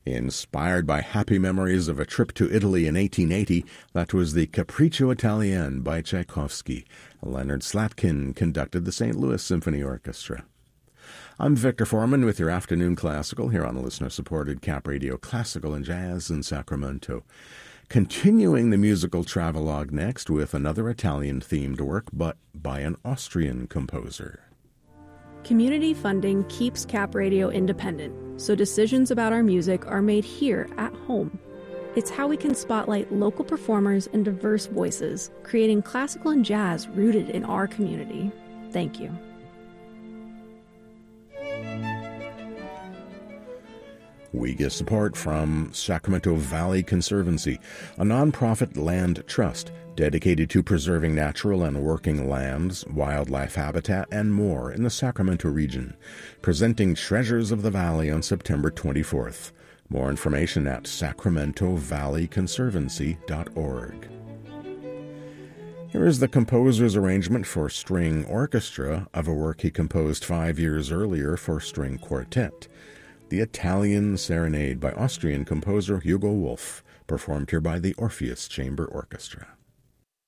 Inspired by happy memories of a trip to Italy in 1880, that was the Capriccio Italien by Tchaikovsky. Leonard Slatkin conducted the St. Louis Symphony Orchestra. I'm Victor Foreman with your Afternoon Classical here on listener-supported Cap Radio Classical and Jazz in Sacramento. Continuing the musical travelogue next with another Italian-themed work, but by an Austrian composer. Community funding keeps Cap Radio independent, so decisions about our music are made here at home. It's how we can spotlight local performers and diverse voices, creating classical and jazz rooted in our community. Thank you. We get support from Sacramento Valley Conservancy, a nonprofit land trust dedicated to preserving natural and working lands, wildlife habitat, and more in the Sacramento region, presenting Treasures of the Valley on September 24th. More information at sacramentovalleyconservancy.org. Here is the composer's arrangement for string orchestra of a work he composed 5 years earlier for string quartet. The Italian Serenade by Austrian composer Hugo Wolf, performed here by the Orpheus Chamber Orchestra.